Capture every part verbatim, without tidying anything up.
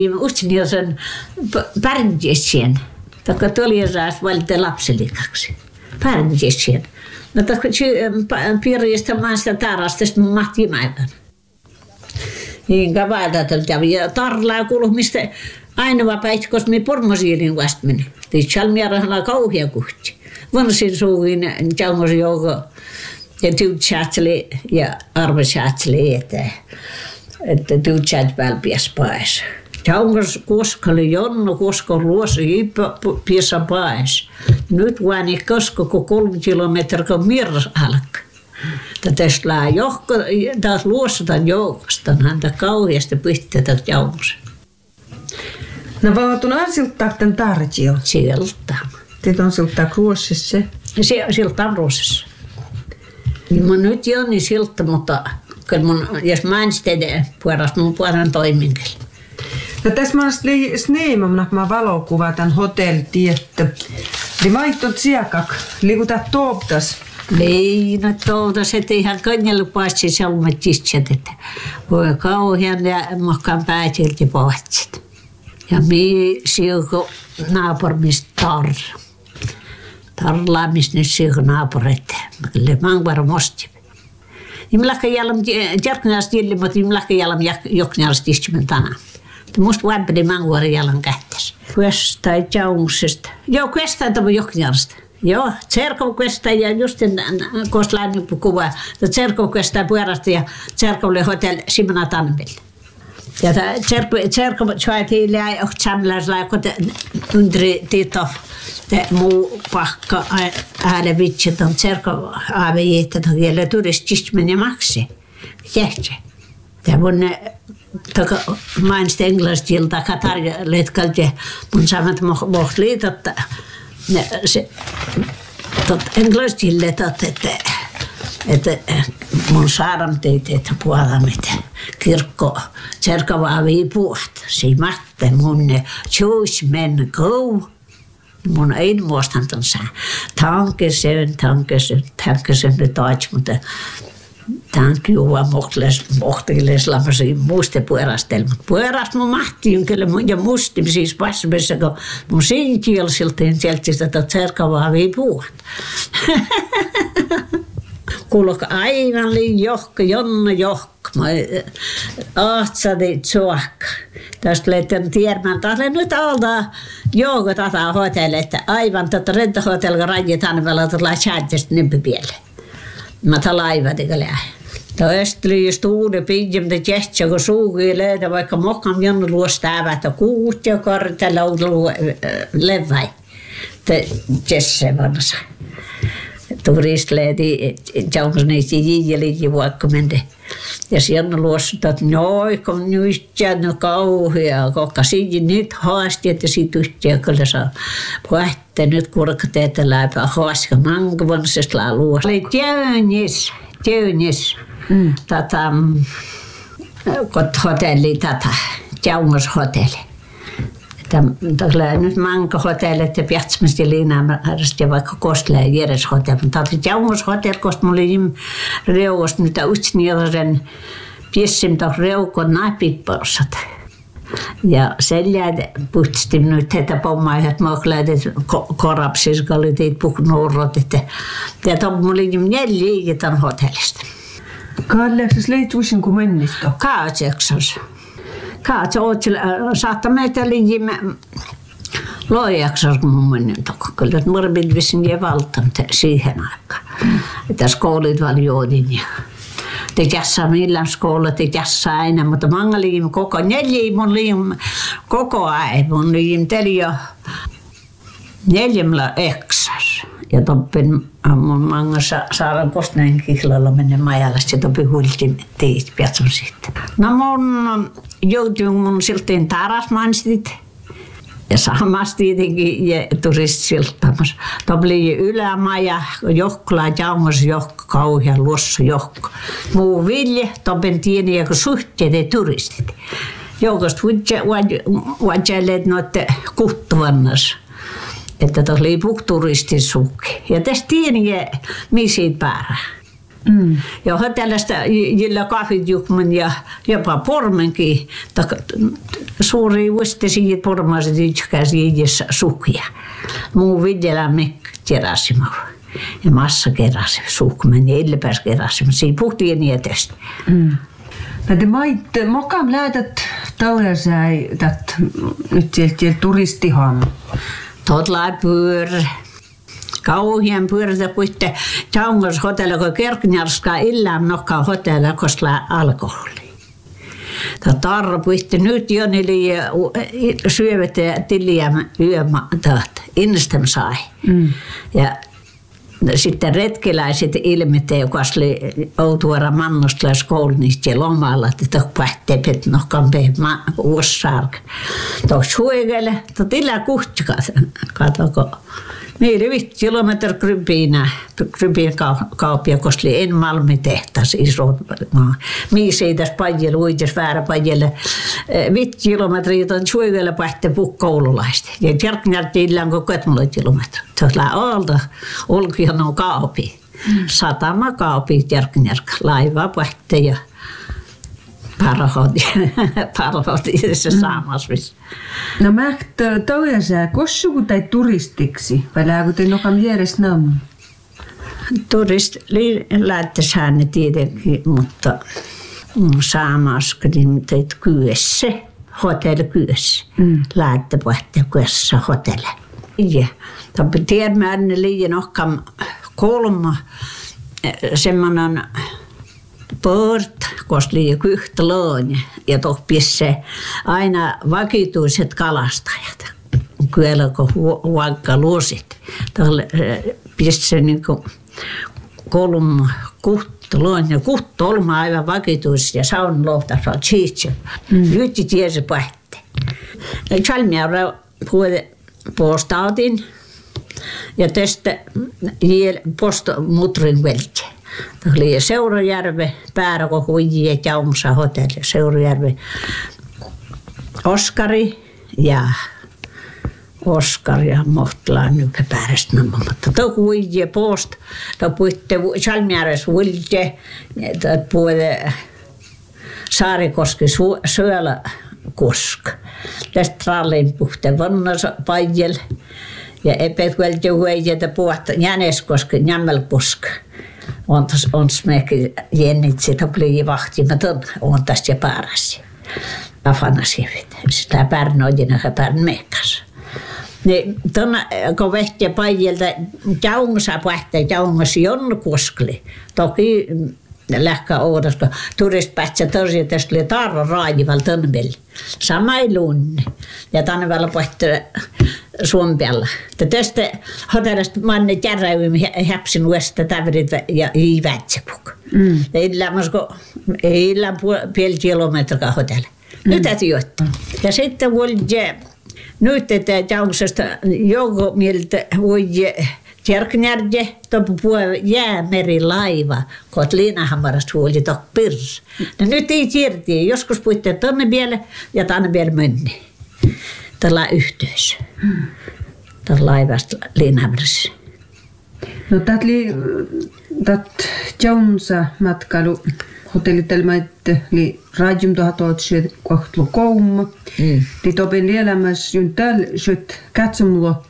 Utsini sen pärntiesien. Taka tuli raast valite lapselikaksi. Pärntiesien. No taka piiristä maasta tarastesta mahti mäivän. Inkä vaadatalta ja tarlaa kulumista ainoa päivä, koska me pormosiilin vasta meni. Tii chalmiarahana kauhia kuhti. Vansin suuhin jaumos jouko ja tyytsäätseli ja arvosäätseli eteen. Että tyytsäät välpiäs paes. Jaumos koska oli jonno, koska luosi piesa paes. Nyt vaan ei koska kun kolme kilometriä kun mirras alkaa. Tästä lää johko, taas luosutaan joukosta, häntä kauheasti pitää tätä jaumosen. No vaatun on siltaa tämän tarjio? Siltaan. Teitä on siltaa ruosissa? Siltaan ruosissa. Mä nyt jo niin silta, mutta kyllä mun, jos mä en sitä puolesta, mun puolen toiminkeli. No tässä mä olen sneimamna, kun mä valokuvaan tämän hotellitiettä. Eli vaihtot siakak, liikutaan tooptas. Ei, no tuolta että ihan kannella paitsi salmet istjät, että voi kauhean ja mahkaan päätilti paatsit. Ja mii siuko naapurmista tar. Tarlaamista nyt siuko naapurit. Kyllä mangvaro mosti. Niin lähkä jällam järknästä jälli, mutta niin lähkä jällam joknästä istimen tänään. Musta vaipedi mangvaro jällam kähtäs. Kuesta ei jaungsesta. Joo, kuesta ei tämä joknästä. Joo, Tserkov kestää ja just koska lähdin kuva, että Tserkov kestää pyörästä ja Tserkov oli hotelli Simona Tanville. Ja Tserkov saatiin läi samlaisella, kun undri tito muu pakka ääle vitsi, että Tserkov aavi jiittä tokielle turististmen ja maksi. Jähtsä. Ja mun mainitsi englannistilta Katarja letkalti mun samat moht liitotta. Se englannisille että että mun saaram teitä että puolamit kirkko Tserkovaa viipuat simatte mun choose men go mun ei muistan ton sä tankesen tankesen tankesen nyt taas mutta tanki juo mohtles mohtles lamasi muiste puerastelmat puerast mun mahtiin kyllä mun ja musti siis passissa kun mun sinkielsiltiin sieltä sitä Tserkovaa viipuat. Kuulok aivan liian johka, jonna johka. Mä ahtsadi tsuakka. Tästä leitten tiedämään, että nyt alta jouko tätä hotelli, että aivan tätä rentohotelli rajitaan vielä tuolla chantista nimpipielle. Mä ta laiva teka lähe. Tästä oli just uuden pidjum, että jähtsä, kun suukin löydä, vaikka mokam jonnu luostaa, että kuut ja kartella on leväi. Te jässä vansa. Turistleeti, jaukas niistä jiijelikin vaikka mende. Ja siellä luosutat, noi, kun nyt no kauhea, koska siinä nyt haasti, että siitä yhtiä kyllä saa puhuttaa nyt kurkateeta läpä haaska mankavannisesta laa luosta. Oli tjönis, tjönis, mm. tätä, kot hotelli tätä, jaumas hotelli. Tällä nyt manka hotellit ja piatsmasti liinaamasta ja vaikka kostlee järjes hotelli. Tämä oli jaumas hotelli, koska mulla oli reuosta nyt utsnielaren piessim tuossa reukon naipippausat. Ja sen jäädä puhtistin nyt heitä pommaiset moklaiset korapsis, kun oli teitä puhnuurot. Ja tuolla mulla oli neljä liiketan hotellista. Kaadleeksas leituisin kuin mennistä? Kaadleeksas. Kaatse otsilla saattaa meitä liijimme loijaksas kun mun menin tokko. Kyllä että morbil visin jää valtaan siihen aikaan. Tässä koulit vaan joodin ja te jässä millään skolla, te jässä aina, mutta manga liijimme koko, neljä mun liijimme koko ajan. Mun liijimme teli jo neljämmällä eksas. Ja toppin mun manga saaran kostnäin kihlalla menne majalasta ja toppin hultin teitä piatson sitten. No mun joutuin mun siltiin tarasmanstit ja samassa tietenkin ja turistisiltamassa. Toppi ylämaja, johkla, jaumas johka, kauhea, luossa johka. Muu vilje, toppin tieni ja suhteet ja turistit. Joukosta vajailleet noiden kuhtuvannassa. Että tuossa oli pukturistin sukki. Ja tästä tieni, missä siitä päällä. Mm. Ja hotellista jillä kahvitjuhman ja jopa pormenkin. Suuri vuosti siitä pormaiset ytkäsi jiedessä suhkia. Muu videlämme keräsimme. Ja massa keräsimme suhkumen ja illepääs keräsimme. Siinä puhtiin nietestä. Mm. No te maitte, mokam lähetät taulasai tät nyt sieltä turistihan. Totlai pyörä. Kauhean pyörätä puitte Tjaungas hotella, kun Kerknjarskaa illään nokkaa hotella, koska alkoholi. Tämä tarra puitte nyt jo niille syövät ja tiliä yöma taat. Innestem sai. Mm. Ja sitten retkeläiset ilmettä, joka oli outuara mannostlais koulunista ja lomalla, että pähtee pet nokkaan pehmä uussaarka. Tuo suegelle, tuo tilä kuhtikas, katoko. Meillä oli viisi kilometriä Krypiinä, Krypiin kauppia, koska oli en Malmi-tehtas iso maa. Mii seitäs pajille, uites väärä pajille. Viisi kilometriä tuon suivelle pähtee koululaista. Ja Tjerknjärti illään kuin kolmekymmentä kilometriä. Tuolla alta olkihan on kaupi. Satama kaupi Tjerknjärka. Laiva pähtee ja parhaat, parhaat se samassa. No mä toisaalta, kossuku tai turistiksi, vai lääkö te nokam järjest nammu? Turist lähtäishän ne tietenkin, mutta samassa, niin teit kyössä, hotelli kyössä. Mm. Lähtä pähtää kyössä hotelli. Ja tiedämme, että ne liian nokam kolma semmoinen port, koska liian kyhtä loon ja tohpisse aina vakituiset kalastajat. Kyllä kun vaikka luosit. Pisse niin kuin kolme kuhta loon ja kuhta olma aivan vakituiset ja saun lohtas on siitsä. Nyt tiesi pähte. Chalmiaura puhuin postautin ja tästä postmutrin velti. Tämä oli Seurujärve, Päärakon huiji ja Jaumsa hotelli. Seurujärve, Oskari ja Oskar ja Mohtlaan nyt päärästä nämä. Mutta tuo huiji ja post, tuo puhutte Chalmjärves huilje, tuo puhutte Saarikoski Syölä kosk. Tästä trallin puhutte Vannas pajel ja epäkuelti huiji, että puhutte Jäneskoski, Jämmelkosk. On tässä on smekki jennitsi, että oli vahtimaton, on tästä ja pääräsi. Afanasievit, sitä pärnoidina ja pärnmekas. Niin tuonne, kun vehtiä paijilta, jaungsa pähtää, jaungas jonkoskli. Toki lähkä oudas, kun turistpähtsä tosiaan tästä oli tarra raajival tunnel. Sama ei lunni. Ja tänne vielä pähtää Suomella. Tästä hotellista manne järräymi häpsin uudesta täverit ja i vätsepuk. Mm. Ei illään pieni kilometriä hotelli. Mm. Nyt täytyy jotta. Ja sitten voi nyt, että jauksesta joku mieltä voi Tjerknjärje, tuopu puolella jäämerilaiva, kun Liinahammarasta huoli tuohon pirrs. No nyt ei tiedä, joskus puhutte tuonne vielä ja tuonne vielä mönni. Tällä yhteys. Hmm. Tällä laivasta Liinahammarassa. No tät li, tät Jaunsa matkailu hotellitelmaitte li rajum tuohon tuotsi kohtlu koumma. Mm. Li topin lielämässä jun täl syt katsomulo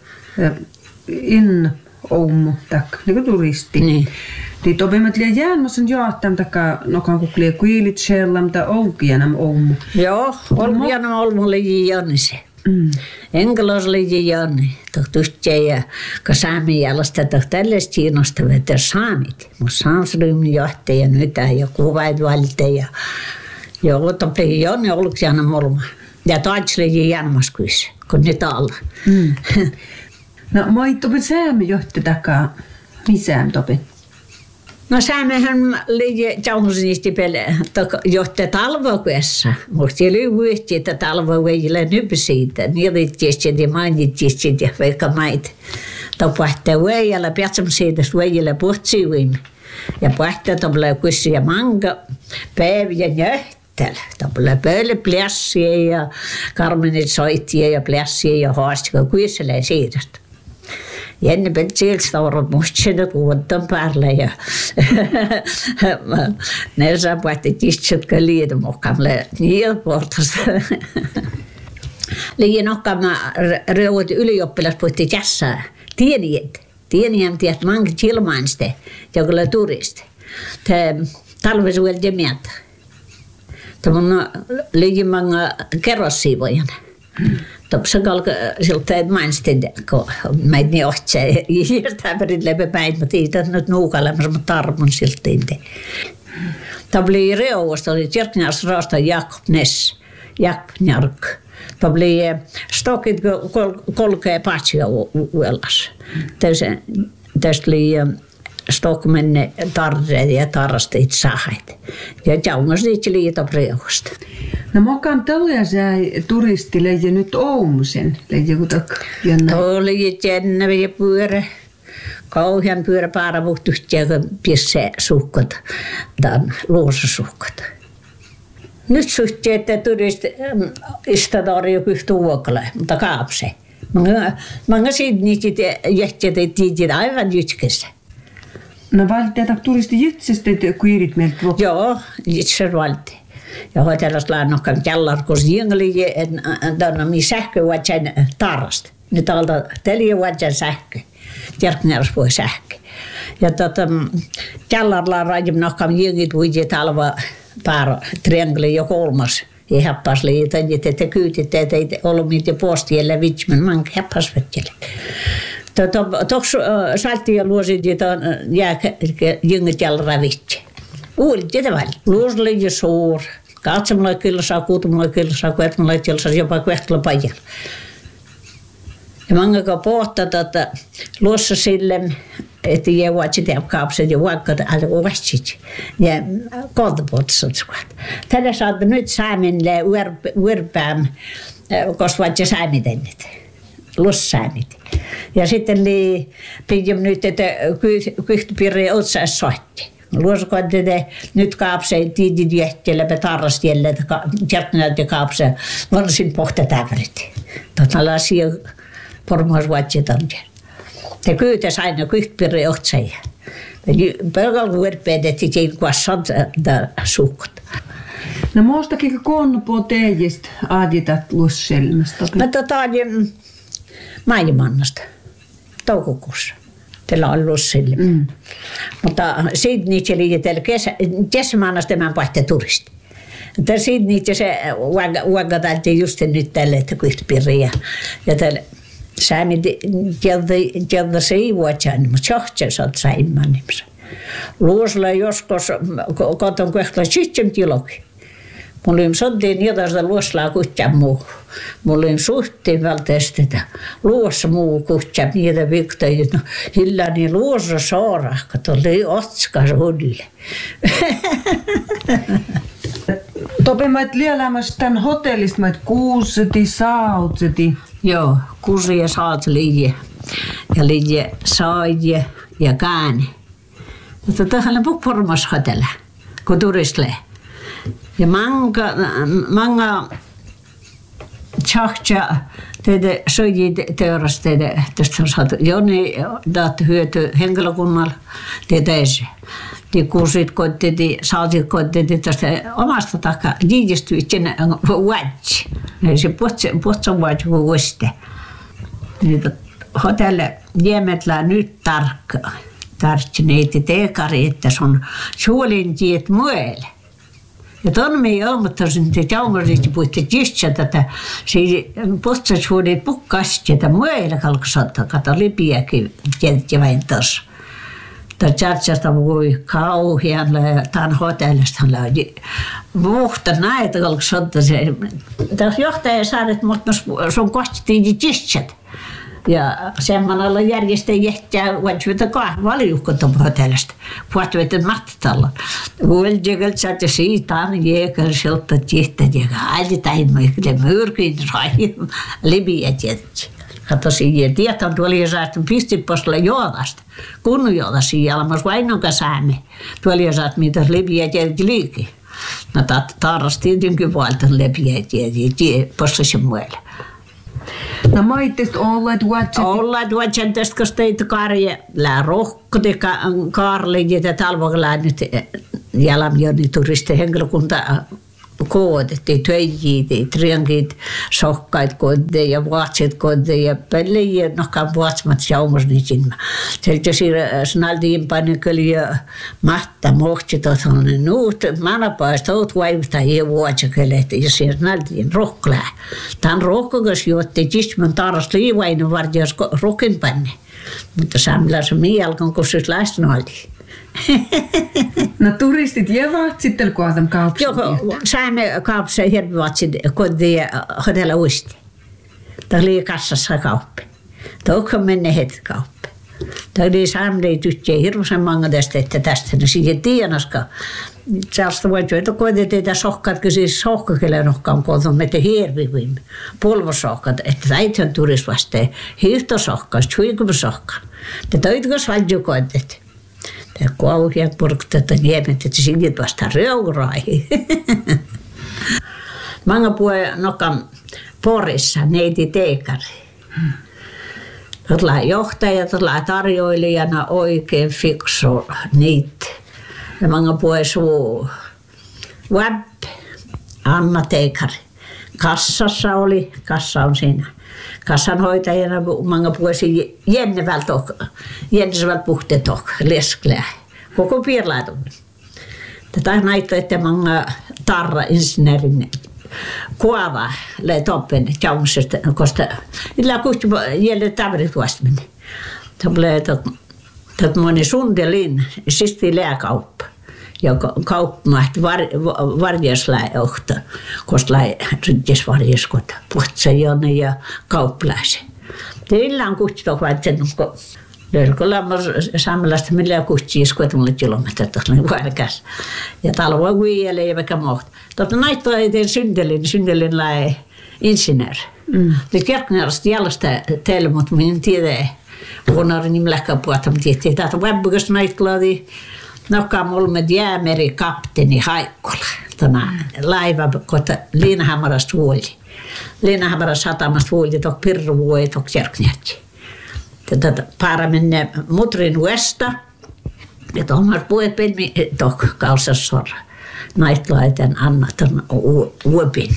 in oumu tak niinku turisti. Niin. Li topin mat li jäämässä jaattam takka nokan kukli kuilit siellä mutta oukianam oumu. Joo, oukianam oumu li jannise. Mm. Enkelos oli Janni, tohtusti ja kun saamialasta tohtällistä kiinnostavaa, että saamit. Mutta saamsryhmän johtaja nyt ja kuvait valte ja joo, topi Janni ollutkin aina molma. Ja taitsi oli jänmaskuissa, kun nyt alla. Mm. No mä ei topi saami johtaja takaa, missä topi? No saamehan oli Jaunusnisti pele johtaja talvokuessa. Mutta siellä oli vuotti, että talvo ei ole nyt siitä. Nirittiestit ja mainittiestit ja vaikka maita. Tapahtui vuojalla, piatsam siitä vuojalla puhtsiuimme. Ja pahtui tuolla kussi ja manga, päivä ja nöhtälä. Tuolla pöydä plässiä ja karmenit soittia ja plässiä ja haastika kuisselee siitä. Ja ennen pealt sieltä staurot muistsin, että vuotan päälle ja ne saapuivat istutkaa liian mukaan. Niin portasta. Liian okkaamme reuvat ylioppilas puhutti jässää. Tieniet. Tieniän tiedät mankin tilmaanste, joka oli turisti. Talvisuolta ja mieltä. Tämä on liian manga kerrossiivojan. Topsa kalka siltä ei mainitsin, kun meitä niin ohtsee. Järjestää perin läpi päin, mutta ei tässä nyt nuukalemassa, mutta tarvon siltä. Tämä oli reuvosta, oli Tjerknärs raasta Jakob Ness, Jakob Njark. Tämä oli stokit kolkea patsia uelas. Tästä oli stokk menne tarreet ja tarrastit sahait. Ja jaungas niitä liitä reuvosta. No mokan tällä sai turisti leijä nyt Oumusen, leijä kutak jänne. Oli jännä ja pyörä. Kauhean pyörä paaravuhtuhti ja pisse suhkot, tämän luosasuhkot. Nyt suhti, että turisti istataan jo pyhtu vuokalla, mutta kaapse. Mä siitä niitä jähtiä tiedät aivan jytkässä. No valtiata turisti jytsästä kuirit meiltä vuokalla? Joo, jytsästä valti. Ja hoitellas laannokkaan jallar, kun jengli on mi sähkö vaatsen tarrasta. Nyt alta telia vaatsen sähkö. Tjerknärs voi sähkö. Ja tota, jallarlaan rajim nokkaan jengit vuidi talva paar triangli jo kolmas. Ja happas liitan, että te kyytit, että ei ollut mitään postielle vitsmen, man happas vettele. Tuossa saltti ja luosit, että jengit jallara vitsi. Uulit ja tavalla. Luosli ja suur. Katsomulla kyllä saa, kuutumalla kyllä saa, kuetmulla kyllä saa, jopa kuehtella pajalla. Ja mangaka pohtaa tota, luossa sille, että jää vaatsi tehdä kaapset ja vaikka alle uvasit. Ja koltapuotsat. Tällä saattaa nyt saamille uerpään, koska vaatsi saamitennet. Luossa saamit. Ja sitten li, pidin nyt, että kyhtipirri otsaisi soitti. Luosakontide nyt kaapseen tiidit jähtjellä tarrasti jälle, että tjerknäät ja kaapseen varsin pohta tävrit. Tota lasia pormuas vaatsetan. Te kyytäs aina kyhtpirri ohtsaja. Pelkällä vuorpeet, että ei kuassan suhkot. No muustakin konpo teijistä aaditat luosselmasta? No tota oli maijamannasta, toukokuussa. Tällä on lussille. Mm. Mutta siitä niitä liitellä kesämaannasta tämän pahtee turisti. Siitä niitä se uagataltiin just nyt tälle, että kuhtpirriä. Ja tälle säämi tieltä se ei vuotjaan, mutta sohtja saat säimään nimessä. Luosilla joskus koton kuhtla syhtsem tiloki. Mulla oli sontiin jotain luoslaa kuhtjaa muu. Mulla oli suhteen välttämättä, että luossa muu kuhtjaa niitä viktoja. No, hillä niin luossa saara, kun oli otskas hulle. Topimait lielämässä tämän hotellista, että kuuseti, sautseti. Joo, kuusi ja saat liian. Ja liian saajia ja kääni. Mutta tähän on pormas hotella, kun turistille. Ja manga, manga tjahtja teitä söjit teurasta teitä, tästä on saatu joni daat hyöty henkilökunnalla teetäisi. Te kuusit koitteti, saatit koitteti tästä omasta takaa liidistyy itse vuodsi. Se puhtsan vuodsi kuin vuoste. Hotelle jäämetlää nyt tarkka. Tarvitsi neiti teekari, että sun suolin tiet muelle. Ja tuonne me ilmoittaisin, että jaumaristi puhutte tistää tätä, se puhtsasuudet pukkasti, että muille kalkasattaa, kato lipiäkin tietysti vain tuossa. Tämä tjatsasta voi kauhean, tämän hotellista vuhta näitä kalkasattaa. Tässä johtaja saadet, mutta sun kosti tistät. Ja semmoisella järjestäjä jähtää vaatsuita kahvaliuhkota hotellista. Puhuttavat mattatalla. Uoljegal saattaa siitä aina jääkällä sieltä tihtäät ja aalitain kyllä myrkin raihim libiä tietysti. Kato siihen tietään tuolla ja saattaa pistipostilla juodasta. Kunnu juoda siihen almas vainonka säämme. Tuolla ja saattaa mitä libiä tietysti liikin. No taarras tietenkin puolta libiä tietysti postissa muille. No maitteet olleet vuotset? Olleet vuotset tästä, kun teitä karja lää rohkoti kaarleet ja talvalla nyt jalamjoni turisti henkilökunta koodettiin töijiä, triankit, sokkait kodde ja vuotset kodde ja pelejä, nokkaan vuotsmat jaumas niitin. Sieltä siinä snaltiin panikeli ja mahta mohti tuohon nuut manapaista oot vaivta ja vuotsekele ja siinä snaltiin rohklää. Tämän rohkokas juotti tisman taras liivainen vartijas rohkin panne. Mutta samalla se mialkan kussus läsnä oli. No turistit jäävät sitten kohdan kaupassa? Joo, saimme kaupassa hirveästi kodin ja hotella uisti. Tämä oli kassassa kauppa. Tuokko menne heti kauppa. Tämä oli saimme tyttöjä hirveän mange tästä, että tästä no siihen tienaskaan. Sellaista voit jo, että koetetaan sohkat, kun siis sohkakelle nohkaan kohdon, että hirveän polvosohkat, että täytyy turist vastaan. Hiihtosohkas, tjuikumasohkan. Tämä toitkas valju koetet. Ja kauhean purkutetta niemet, että sinne vasta reuraihin. Mange puhe nokan Porissa neiti teekari. Tuolla johtaja, tuolla tarjoilijana oikein fiksu niitä. Ja mange puhe suu web Anna teekari. Kassassa oli, kassa on siinä. Kassanhoitajana mange puhuisi jennevältä jennevältä puhtetok, lesklää. Koko piirlaatun. Tätä näyttää, että mange tarra insinöörin kuava le toppen tjaumusesta, koska illa kuhti jälle tavrit vastaminen. Tulee tot moni sundelin, sisti lääkauppa. Ja kauppamahti var, varjaslää ohta, koska lai ryttis varjaskota, puhtsajana ja kauppalaisen. Teillä on kuhti toki vaihtanut, kun löysikö lammas saamelaista, millä kuhti iskoita mulle kilometrit, oli varkas. Ja talvoa kuijelle ja vaikka muuta. Totta näyttää, että tein syndelin, syndelin lai insinööri. Mm. Nyt kerknäärasta jäljestä teille, mutta minä en tiedä, kun oli niin lähkä puhuta, mutta tietää, että tämä väbbykäs näyttää, nokkaan mulle jäämeri kapteeni Haikkola. Tämä laiva, kun Liinahamarasta vuoli. Liinahamarasta satamasta vuoli, tuo pirru vuoli, tuo kärknätti. Tätä para mennä mutrin uesta. Ja tuohon puhuet pelmi, tuo kalsas sorra. Naitlaiten Anna tuon uopin.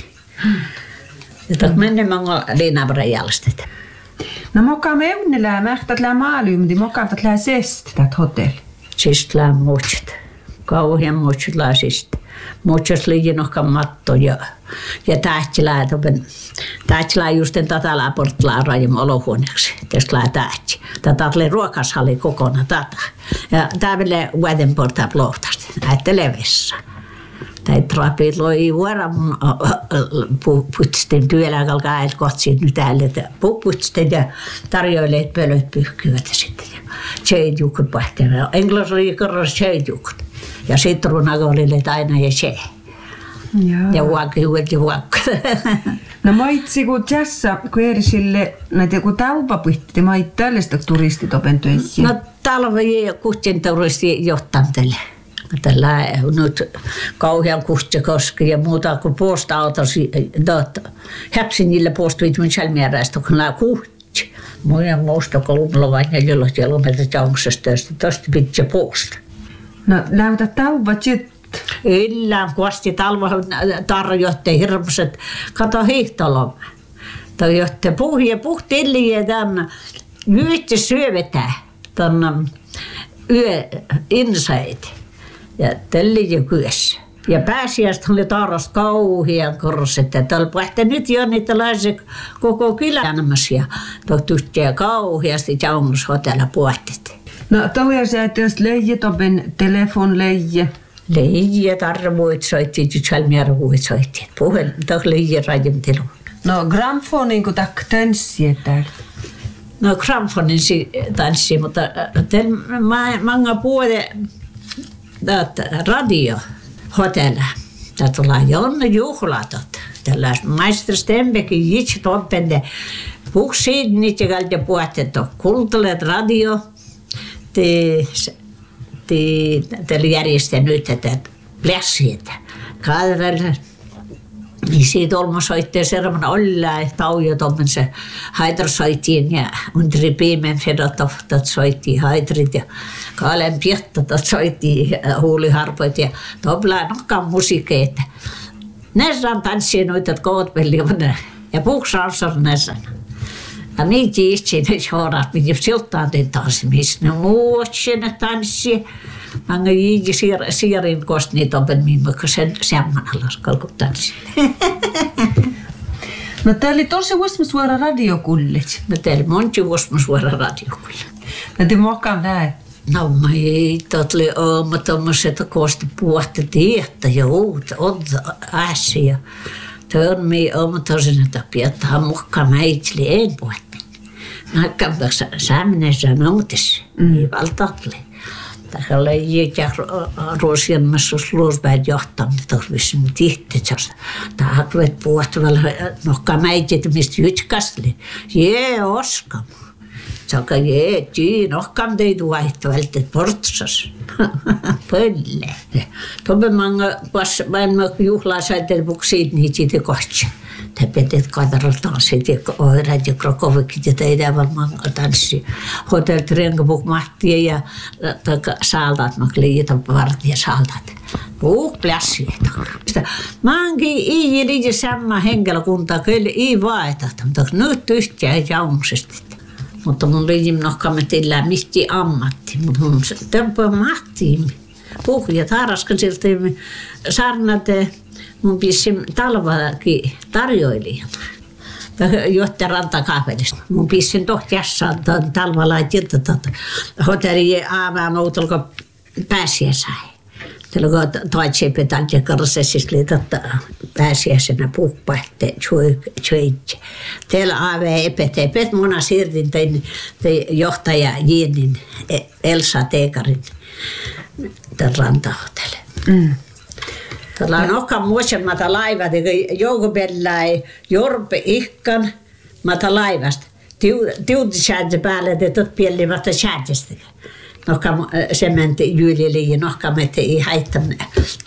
Ja tuohon mennä mongo Liinahamaran jäljestet. No moka me unnelää, mähtät lää maalymdi, moka tät lää sest, tät hotelli. Siis lää muutset. Kauhean muutset lää siis. Muutset liian ohkaan matto ja, ja tähtilää. Tähtilää just tätä lää portlaa rajam olohuoneeksi. Tästä lää tähti. Tätä oli ruokashalli kokonaan tätä. Ja tämä ville vuoden portaa lohtaasti. Näette levessä. Tai trapit loi vuoran putstin työläkalkaa äidä kotsiin nyt äälle. Putstin ja tarjoileet pölöt pyyhkyvät sitten. Tseidjukut pahtena. Englannin oli korras tseidjukut. Ja sitruunaga oli aina ja se. Ja vuokki huudet ja vuokki. No maitsi kun tässä, kun eri sille näitä joku talpapuhti, te mait tällaista turistit opentöihin? No talva ja kuhtien turisti johtan teille. Tällä nyt kauhean kuhtikoski ja muuta kuin posta-autosi. Häpsin niille postuit mun selmieräistä, kun nämä kuhti. Muja muusta kolumilla vain neljällä kilometrit jauksesta, tästä pitää posta. No läytä talva sit? Illään kuasti talva tarjoitte hirmuiset, kato hiihtoloma. Tarjoitte puhia puhtilliä tämän yhtä syövetään tänne yö inside. Ja telli jo kyössä. Ja pääsiäistä oli tarjosta kauhean korset. Että oli pähtä nyt jo niitä laisia koko kylänämässä ja tohtuutti kauheasti jaunushotella puhtit. No tavoin sä, että jos leijät open telefon leije? Leijät arvoit soittiit, nyt salmiarvoit soittiit. Puhel, toh leijät rajumtilu. No gramfonin kun tak tanssi täällä? No gramfonin tanssi, mutta mange puhude radio hotella. Tämä tulee jonne juhlatot. Tällaista maistra Stenbekin jitsi toppende. Puhsiit niitä kalta puhutet on kulttuuret radio. Te järjestä nyt tätä plässiä. Kaadrella Niin siitä olma soitteen sermana olla, että auja tommen se haidra soittiin ja undri piimen fedotoftat soittiin haidrit ja kaalen piettotat soittiin huuliharpoit ja toblaa nokkaan musiikeita. Näsän tanssii noita kootpeliä ja puuksansar näsän. Ja niitä itse ne horat, mitä siltaan te tanssimis. Ne muutsi ne tanssi. Mä oon jiikin siirin kosti niitä open miimukka sen semmanalla kalku tanssi. No tää oli tosi vuosmusuora radiokullit. No tää oli monti vuosmusuora radiokullit. No te muokkaan näin. No mä ei totli ooma tommoset kosti puhta tietä ja uutta odda asia. Tön mi ooma tosin, että piettaa muokkaan mäitsli en puhta. Nakkaan taksa sämnensä nautis. Ei valtatli. Tällä ei jää ruosianmassa luuspäät johtaminen tarvitsen tihtisästä. Tämä hakvet puhuttavalla nokka mäitit mistä jytkästli. Jee oskam. Saka jee tii nokkam teidu vaihtovalta portsas. Pölle. Tobe manga pas vain mä juhlaa saitel buksiit niitä siitä kohti. Te petet kadaralla tanssit ja oirat ja krokovikit ja teitä varmaan tanssi. Hotel Trenkabuk mahtia ja saaltat makliita vartija saaltat. Puh plässiä. Mankin ei liitä sama henkilökunta kyllä ei vaeta, mutta nyt yhtiä jaumsesti. Mutta mun liitin nokkamme tillään mihti ammatti. Mutta mun tömpö mahtiin. Puh ja taraskan siltä sarnat. Mun pissin talvallakin tarjoilijana. Johtaja rantakahvelista. Mun pissin tohtiassa talvalla tilta hotelli aamaan outolko pääsiäisai. Tällä kun toitsepet antjekarasessissa liitatta pääsiäisenä puhpahteen tjöitse. Täällä aave epet epet muna siirtin tein johtaja Jiinin Elsa Teekarin tämän rantahotelli. Mm. Tällä on okkaan muistamata laivat, joukopelläi jorpe ihkan mata laivasta. Tiuti säädse päälle, että tot pielivasta säädjestä. Nokkaan sementti jyljeli ja nokkaan mette ei haittamne.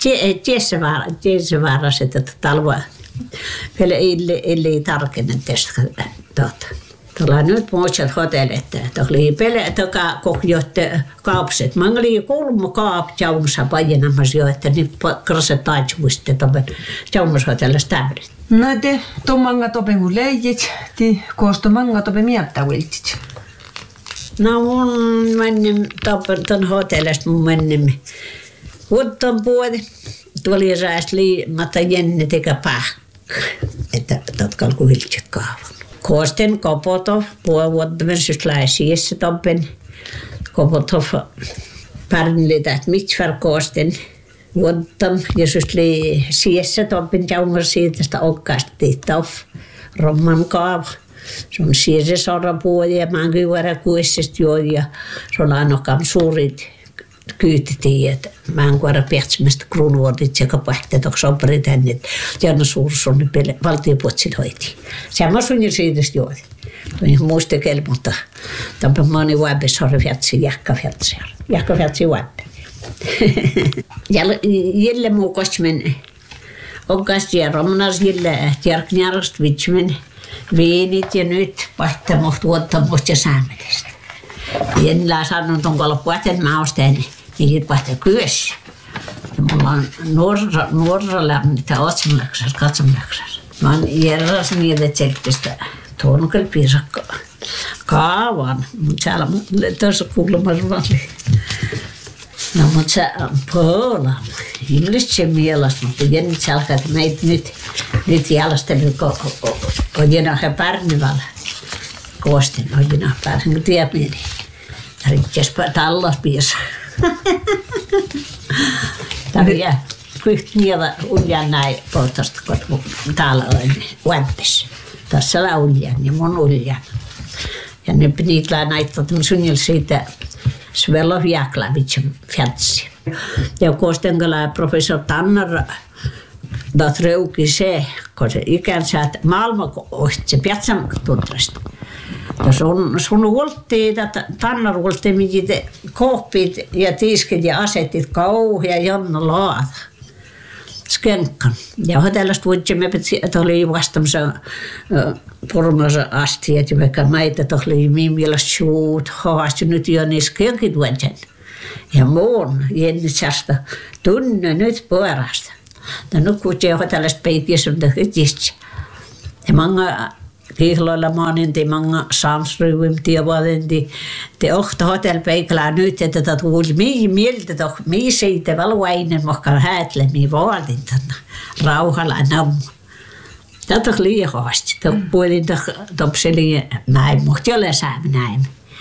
Tiessä vaaras, että talvoa. Vielä ei tarkennet tästä. Tällä on nyt muistat hotellit. Tämä oli pele, joka kohjoitte kaapset. Mä olin kolme kaap jaumassa painamassa jo, että nyt krasset taitsuiste tämän jaumashotellista tämmöistä. No te tuomanga tope mun leijit, te koostomanga tope mieltä viltit. No mun mennin tämän hotellista mun mennin vuoton puoli. Tuli räästä liimata jenne teka pahk, että tatkal kuin viltit kaavan. Kosten Kopotov, puoli vuotta läisiessä toppen. Kopotov pärnlitäät mitfär kosten vuottam. Ja syslii siessä toppen jaumar siitä sitä okkaasta tiittaf. Romman kaava. Se on siessä sorra puoli ja maankin juoda kuissesta juodi ja se on ainokaan suurit kyytitiin, että mä en kuoda pihtsimistä kruunuodit sekä pähteet, onko sopari tänne, että Janna Suursson valtiopuotsit hoitiin. Sama sunnin siitä juodi. Toin muistekel, mutta tampa moni vaibes harri fjatsi, jäkka fjatsi, jäkka fjatsi vaibbe. Jälle muu kosmen, onkas ja romnas jälle järknjärjest vitsmen, viinit ja nyt pähtämoht, vuottamoht ja saamelista. Jännillä sanon tuon loppuaten mä ostan niitä pähtää kyössä. Ja mulla on nuorra, nuorralla niitä otsamlaksas, katsamlaksas. Mä oon järjäs niitä tsektistä tuon kyllä piisakkaa. Kaavan, mutta siellä on tuossa kuulemassa vaan. No mutta se on Poola. Englanniksi mielestä, mutta jännit se alkaa, että meitä nyt, nyt jäljestänyt, kun on jänähän Pärnivalla. Koostin on jänähän Pärnivalla, tiedä mieli. Rikkes tallas piesa. Tämä jää kyhtiä uljan näin pohtosta, kun täällä on vämpis. Tässä on uljan ja mun uljan. Ja ne niitä näitä sunnilla siitä Svelov Jaklavitsin fjatsi. Ja kostenkala professor Tanner dat reuki se, kun se ikänsä, että maailma ohti se piatsan tuntresta. Ja sun, sun huoltiin, Tanner huoltiin mitkä kohpit ja tiskit ja asetit kauhia Janna laata. skenkkan. Ja hotellasta vuotta me että oli vastamassa pormassa asti, että vaikka maita oli millaista suut, haasti nyt jo niin skenkin vuotta. Ja muun jännisästä tunne nyt puolesta. Ja nyt kuitenkin hotellasta peikissä on tehty. Ja många kihloilla maaninti, många samsryvimti ja vaadinti. Te ohta hotellpeikälää nyt, että tätä tuli mii mieltä, että mii siitä valvainen mohkaan häätlemiä vaadintana. Rauhalla nammu. Tätä on liian haasti. Tämä puolin topseli näin, mutta jolle saamme näin.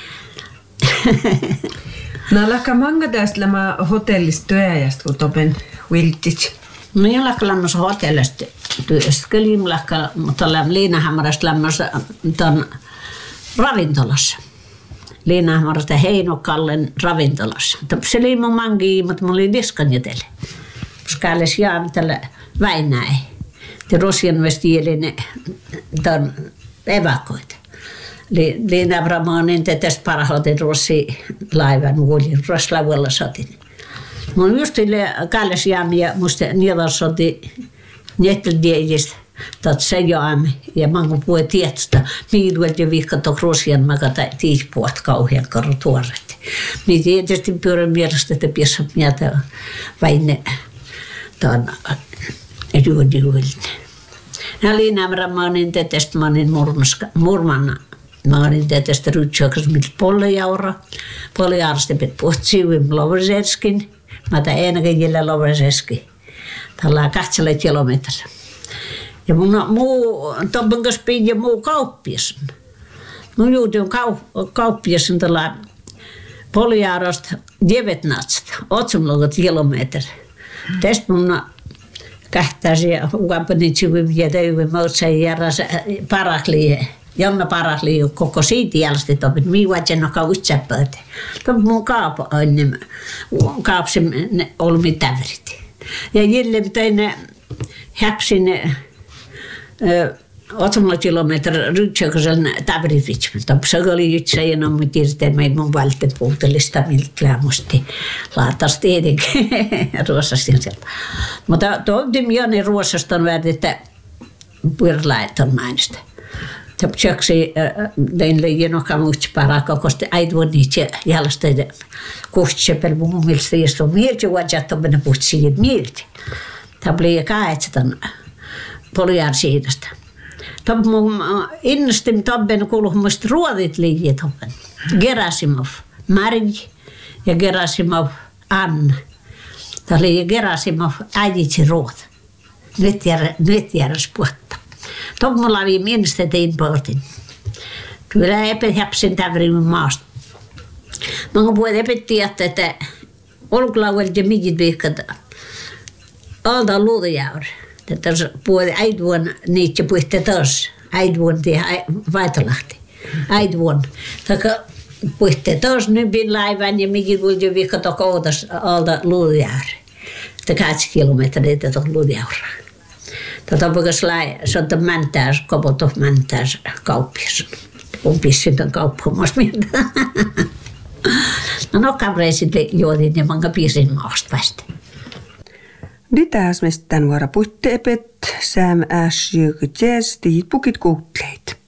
No lakka manga tästä lämä hotellista työjästä, kun topen viltsit. No ei lakka lämmössä hotellista työstä. Kyllä lakka, mutta Liinahammarasta lämmössä tuon ravintolassa. Liinahammarasta Heinokallen ravintolassa. Se oli mun mangi, mutta mä olin diskanjatelle. Koska älles jaan tällä Väinäi. Te Rosian vestielin tuon evakoita. Liinahammaramanin te tästä parhaiten Rosi laivan vuolin. Roslavuella sotin. Mun just kalles jaami ja musta niedalsoti netteldiejistä tot se jaami ja mangu puhe tietystä miiduet ja vihka tok Rosian maka tiispuot kauhean karo tuoretti. Niin tietysti pyörän mielestä, että piessä mieltä vain tuon juodiuilinen. Nää Liinahammaramanin te tästä manin murmanna. Mä olin tästä rytsökäs mit pollejaura. Pollejaurasta pet puhtsiivim Lovreseskin. Mä tämän ennäkin jäljellä Lovreseski. Tällä on kahtselle kilometriä. Ja mun muu tobben kanssa pidin ja muu kauppias. Mun juutin kauppias tällä Pollejaurasta Djevetnatsta. Otsamlogot kilometriä. Tästä mun kähtäisi ja hukapanin syvim ja täyvim moutsain järjäs parakliin. Jonna parahli koko siitä jälkeen, että minä vaatsin nokaa utsäpöitä. Tuon mun kaapa on, kaapsi oli mitä tävrit. Ja jille tein häpsin otsamalla kilometriä rytsökösen tävrivitsmin. Se oli yksi ja no mä tiedän, että mä mun valten puhutelista miltä lämmusti laatasti etenkin ruosastin sieltä. Mutta tuoltiin joni ruosasta on väärti, että pyöräläet on mainista. Tapsaksi tein leijän oka muutsi paraka, koska äidvuon niitä jäljestä kuhtsepel mun mielestä, jos on mieltä, vaatsi tommenen puhutsi mieltä. Tämä oli kaetsetan Pollejaursiidasta. Tämä mun innostin tobben kuuluhumasta ruodit liian tobben. Gerasimov, Marj ja Gerasimov Anna. Tämä oli Gerasimov äiditsi ruot. Nyt järjäs puhuttaa. Tuon mulla oli mielestä tein pohtin. Kyllä epä häpsin tävrimin maasta. Mä oon puhut epetti, että olkulauvelta ja mikit vihkata. Alta luutujauri. Tätä puhut äidvuon niitä puhutte taas. Äidvuon ja Vaitalahti. Äidvuon. Taka puhutte taas nybin laivan ja mikit vuolta vihkata koutas alta luutujauri. Tämä kahdeksan kilometriä tätä luutujaura. Tätä poikas lai, se on tämän mäntääs, Kopotov mäntääs kauppias. On pissin tämän kauppuomasta mieltä. No no kavreisit juotin ja manga piisin maasta vasta. Nyt äsmestän vuora puitteepet, sääm äs jökyt jästi, pukit kuutleit.